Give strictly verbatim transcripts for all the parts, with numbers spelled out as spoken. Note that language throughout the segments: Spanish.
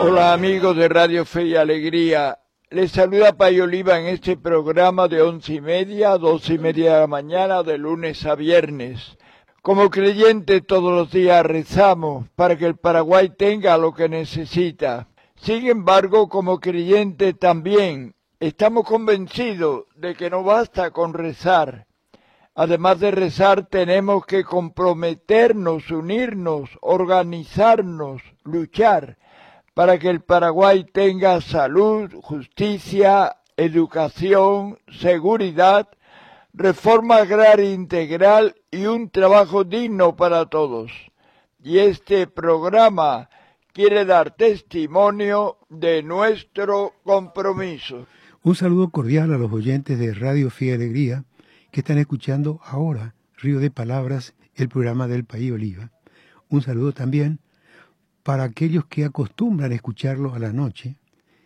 Hola amigos de Radio Fe y Alegría, les saluda Pay Oliva en este programa de once y media a doce y media de la mañana de lunes a viernes. Como creyentes todos los días rezamos para que el Paraguay tenga lo que necesita. Sin embargo, como creyentes también estamos convencidos de que no basta con rezar. Además de rezar, tenemos que comprometernos, unirnos, organizarnos, luchar para que el Paraguay tenga salud, justicia, educación, seguridad, reforma agraria integral y un trabajo digno para todos. Y este programa quiere dar testimonio de nuestro compromiso. Un saludo cordial a los oyentes de Radio Fe y Alegría que están escuchando ahora Río de Palabras, el programa del Pay Oliva. Un saludo también para aquellos que acostumbran a escucharlo a la noche.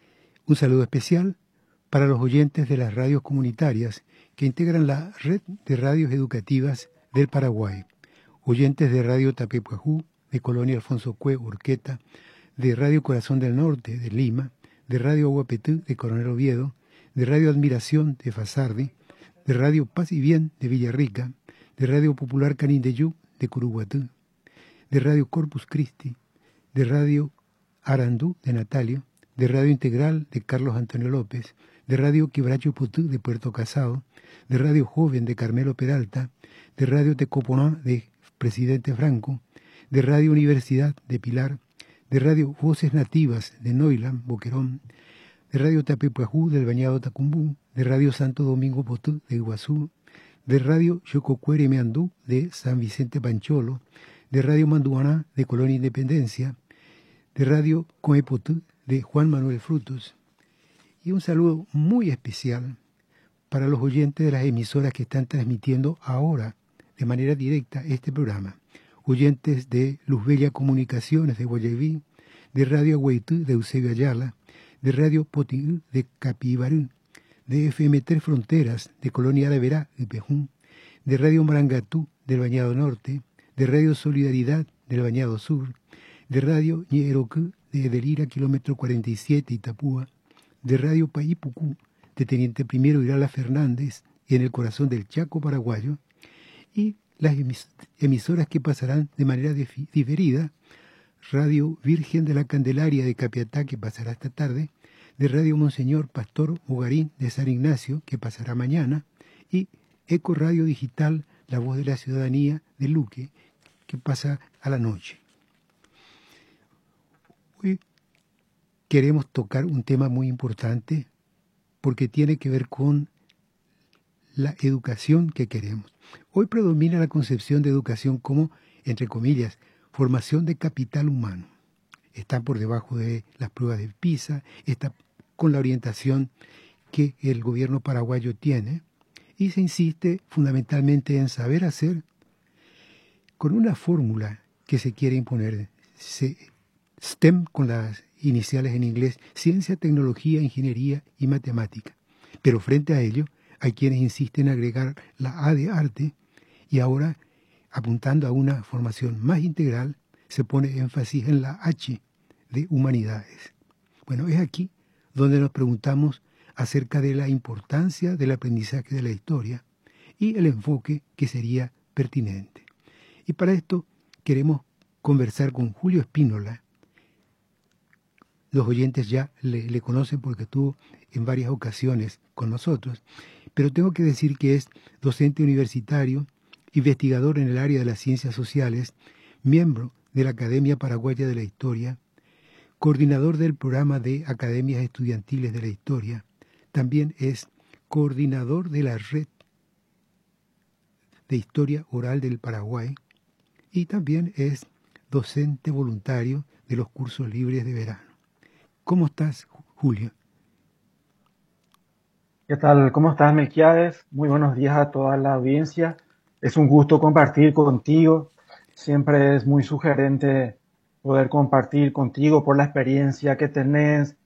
Un saludo especial para los oyentes de las radios comunitarias que integran la red de radios educativas del Paraguay. Oyentes de Radio Tapepuajú, de Colonia Alfonso Cue, Urqueta, de Radio Corazón del Norte, de Lima, de Radio Aguapetú, de Coronel Oviedo, de Radio Admiración, de Fasardi, de Radio Paz y Bien, de Villarrica, de Radio Popular Canindeyú, de Curuguatú, de Radio Corpus Christi, de Radio Arandú, de Natalio, de Radio Integral, de Carlos Antonio López, de Radio Quebracho Putú, de Puerto Casado, de Radio Joven, de Carmelo Peralta, de Radio Tecoponá, de Presidente Franco, de Radio Universidad, de Pilar, de Radio Voces Nativas, de Noilam, Boquerón, de Radio Tapepuajú, del Bañado Tacumbú, de Radio Santo Domingo Potú, de Iguazú, de Radio Yococuere Meandú, de San Vicente Pancholo, de Radio Manduaná, de Colonia Independencia, de Radio Coepotú, de Juan Manuel Frutos. Y un saludo muy especial para los oyentes de las emisoras que están transmitiendo ahora de manera directa este programa. Oyentes de Luz Bella Comunicaciones de Guayaquil, de Radio Agüeytú de Eusebio Ayala, de Radio Potigú de Capibarú, de F M Tres Fronteras de Colonia de Verá y Pejún, de Radio Marangatú del Bañado Norte, de Radio Solidaridad del Bañado Sur, de Radio Ñerocu de Delira, kilómetro cuarenta y siete, Itapúa, de Radio Paipucú de Teniente Primero Irala Fernández, en el corazón del Chaco paraguayo, y las emis emisoras que pasarán de manera diferida: Radio Virgen de la Candelaria de Capiatá, que pasará esta tarde, de Radio Monseñor Pastor Mugarín de San Ignacio, que pasará mañana, y Eco Radio Digital, La Voz de la Ciudadanía de Luque, que pasa a la noche. Hoy queremos tocar un tema muy importante porque tiene que ver con la educación que queremos. Hoy predomina la concepción de educación como, entre comillas, formación de capital humano. Está por debajo de las pruebas de PISA, está con la orientación que el gobierno paraguayo tiene, y se insiste fundamentalmente en saber hacer con una fórmula que se quiere imponer, STEM con las iniciales en inglés, ciencia, tecnología, ingeniería y matemática. Pero frente a ello hay quienes insisten en agregar la A de arte, y ahora, apuntando a una formación más integral, se pone énfasis en la H de humanidades. Bueno, es aquí donde nos preguntamos acerca de la importancia del aprendizaje de la historia y el enfoque que sería pertinente. Y para esto queremos conversar con Julio Espínola. Los oyentes ya le, le conocen porque estuvo en varias ocasiones con nosotros, pero tengo que decir que es docente universitario, investigador en el área de las ciencias sociales, miembro de la Academia Paraguaya de la Historia, coordinador del programa de Academias Estudiantiles de la Historia, también es coordinador de la Red de Historia Oral del Paraguay y también es docente voluntario de los cursos libres de verano. ¿Cómo estás, Julio? ¿Qué tal? ¿Cómo estás, Melquiades? Muy buenos días a toda la audiencia. Es un gusto compartir contigo. Siempre es muy sugerente poder compartir contigo por la experiencia que tenés,